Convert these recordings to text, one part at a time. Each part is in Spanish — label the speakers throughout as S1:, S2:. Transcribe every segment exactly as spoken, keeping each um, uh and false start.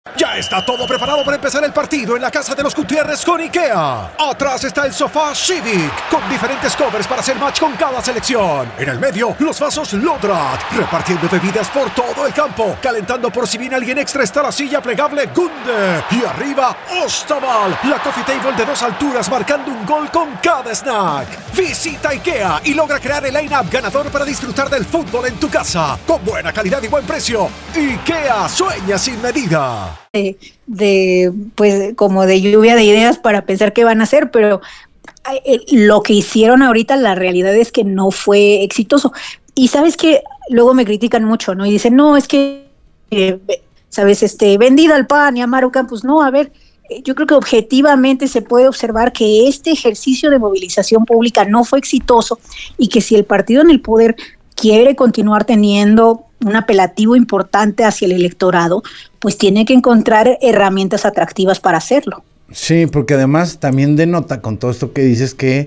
S1: Ya está todo preparado para empezar el partido en la casa de los Gutiérrez con IKEA. Atrás está el sofá Civic, con diferentes covers para hacer match con cada selección. En el medio, los vasos Lodrat, repartiendo bebidas por todo el campo. Calentando por si viene alguien extra está la silla plegable Gunde. Y arriba, Ostabal, la coffee table de dos alturas marcando un gol con cada snack. Visita IKEA y logra crear el line-up ganador para disfrutar del fútbol en tu casa. Con buena calidad y buen precio. IKEA, sueña sin medida.
S2: De, de pues como de lluvia de ideas para pensar qué van a hacer, pero eh, lo que hicieron ahorita, la realidad es que no fue exitoso. Y sabes que luego me critican mucho, ¿no? Y dicen, no, es que eh, sabes, este, vendida al PAN y a Maru Campos. No, a ver, yo creo que objetivamente se puede observar que este ejercicio de movilización pública no fue exitoso y que si el partido en el poder quiere continuar teniendo un apelativo importante hacia el electorado, pues tiene que encontrar herramientas atractivas para hacerlo.
S3: Sí, porque además también denota con todo esto que dices que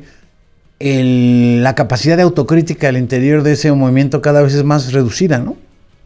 S3: el, la capacidad de autocrítica al interior de ese movimiento cada vez es más reducida, ¿no?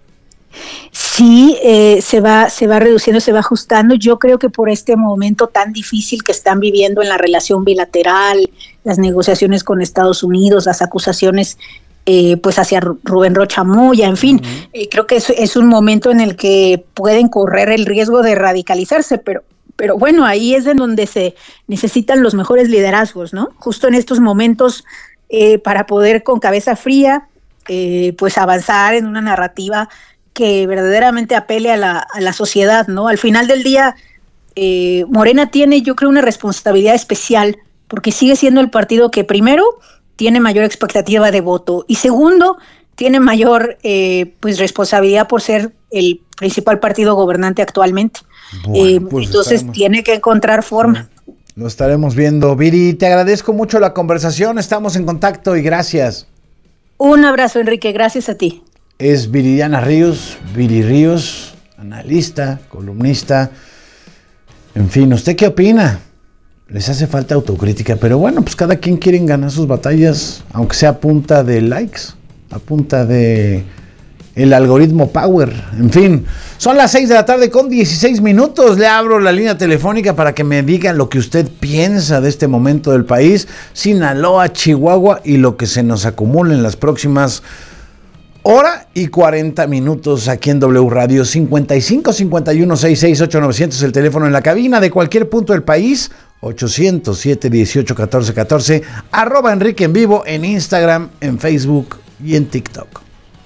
S2: Sí, eh, se va, se va reduciendo, se va ajustando. Yo creo que por este momento tan difícil que están viviendo en la relación bilateral, las negociaciones con Estados Unidos, las acusaciones Eh, pues hacia Rubén Rocha Moya, en fin, uh-huh. eh, creo que es, es un momento en el que pueden correr el riesgo de radicalizarse, pero, pero bueno, ahí es en donde se necesitan los mejores liderazgos, ¿no? Justo en estos momentos eh, para poder con cabeza fría, eh, pues avanzar en una narrativa que verdaderamente apele a la, a la sociedad, ¿no? Al final del día, eh, Morena tiene, yo creo, una responsabilidad especial, porque sigue siendo el partido que primero tiene mayor expectativa de voto y segundo, tiene mayor eh, pues responsabilidad por ser el principal partido gobernante actualmente. Bueno, eh, pues entonces estaremos, tiene que encontrar forma.
S3: Lo estaremos viendo. Viri, te agradezco mucho la conversación, estamos en contacto y gracias.
S2: Un abrazo, Enrique, gracias a ti.
S3: Es Viridiana Ríos, Viri Ríos, analista, columnista, en fin, ¿usted qué opina? Les hace falta autocrítica, pero bueno, pues cada quien quiere ganar sus batallas, aunque sea a punta de likes, a punta de el algoritmo power, en fin. Son las seis de la tarde con dieciséis minutos, le abro la línea telefónica para que me diga lo que usted piensa de este momento del país, Sinaloa, Chihuahua y lo que se nos acumula en las próximas hora y cuarenta minutos aquí en W Radio. Cincuenta y cinco, cincuenta y uno, sesenta y seis, ocho novecientos el teléfono en la cabina de cualquier punto del país. Ochocientos siete, dieciocho, catorce, catorce. Arroba Enrique en vivo en Instagram, en Facebook y en TikTok.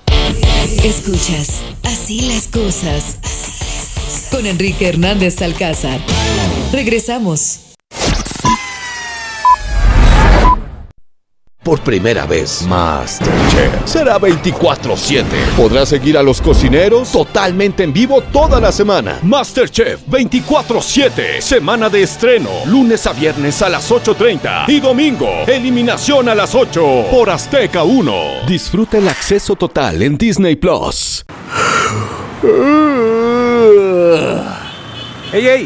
S4: Escuchas Así las cosas con Enrique Hernández Alcázar. Regresamos.
S5: Por primera vez, MasterChef será veinticuatro siete. Podrás seguir a los cocineros totalmente en vivo toda la semana. MasterChef veinticuatro siete. Semana de estreno. Lunes a viernes a las ocho treinta. Y domingo, eliminación a las ocho. Por Azteca uno. Disfruta el acceso total en Disney Plus.
S6: ¡Ey, ey!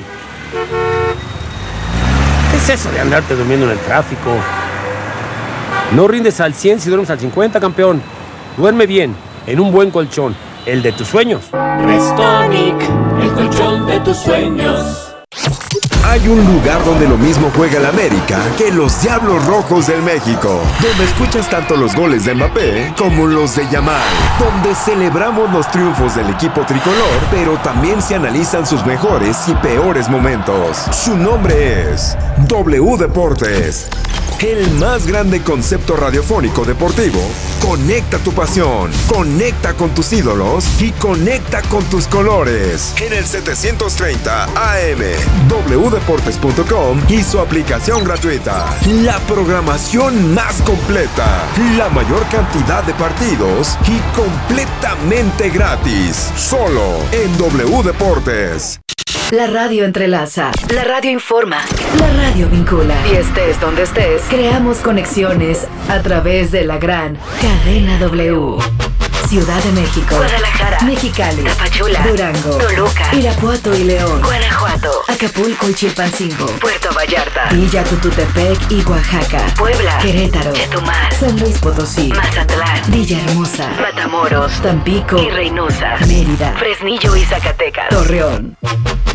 S6: ¿Qué es eso de andarte durmiendo en el tráfico? No rindes al cien si duermes al cincuenta, campeón. Duerme bien, en un buen colchón, el de tus sueños.
S7: Restonic, el colchón de tus sueños.
S8: Hay un lugar donde lo mismo juega el América que los Diablos Rojos del México, donde escuchas tanto los goles de Mbappé como los de Yamal, donde celebramos los triunfos del equipo tricolor, pero también se analizan sus mejores y peores momentos. Su nombre es W Deportes. El más grande concepto radiofónico deportivo. Conecta tu pasión, conecta con tus ídolos y conecta con tus colores. En el setecientos treinta A M, w deportes punto com y su aplicación gratuita. La programación más completa, la mayor cantidad de partidos y completamente gratis. Solo en W Deportes.
S4: La radio entrelaza, la radio informa, la radio vincula. Y estés donde estés, creamos conexiones a través de la gran cadena W. Ciudad de México,
S9: Guadalajara,
S4: Mexicali,
S9: Tapachula,
S4: Durango,
S9: Toluca,
S4: Irapuato y León,
S9: Guanajuato,
S4: Acapulco y Chilpancingo,
S9: Puerto Vallarta,
S4: Villa Tututepec y Oaxaca,
S9: Puebla,
S4: Querétaro,
S9: Chetumal,
S4: San Luis Potosí,
S9: Mazatlán,
S4: Villahermosa,
S9: Matamoros,
S4: Tampico
S9: y Reynosa,
S4: Mérida,
S9: Fresnillo y Zacatecas,
S4: Torreón.